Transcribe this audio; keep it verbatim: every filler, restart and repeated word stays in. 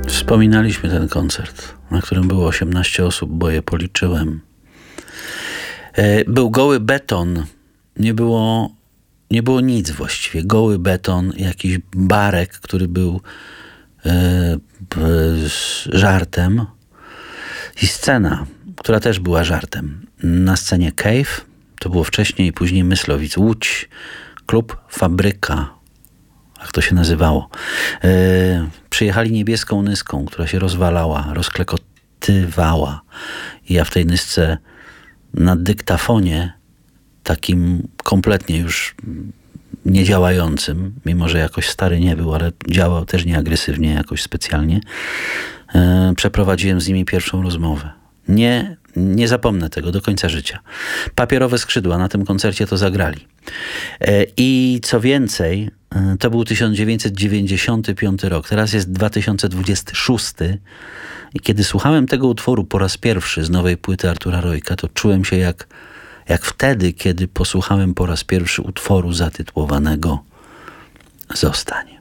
Wspominaliśmy ten koncert, na którym było osiemnaście osób, bo je policzyłem. Był goły beton, nie było, nie było nic właściwie. Goły beton, jakiś barek, który był e, żartem i scena, która też była żartem. Na scenie Cave, to było wcześniej, później Myslowic, Łódź, klub Fabryka, jak to się nazywało. E, przyjechali niebieską nyską, która się rozwalała, rozklekotywała. I ja w tej nysce na dyktafonie, takim kompletnie już niedziałającym, mimo że jakoś stary nie był, ale działał też nieagresywnie, jakoś specjalnie, e, przeprowadziłem z nimi pierwszą rozmowę. Nie, nie zapomnę tego do końca życia. Papierowe skrzydła na tym koncercie to zagrali. E, I co więcej, e, to był tysiąc dziewięćset dziewięćdziesiąty piąty rok. Teraz jest dwa tysiące dwudziesty szósty. I kiedy słuchałem tego utworu po raz pierwszy z nowej płyty Artura Rojka, to czułem się jak, jak wtedy, kiedy posłuchałem po raz pierwszy utworu zatytułowanego Zostań.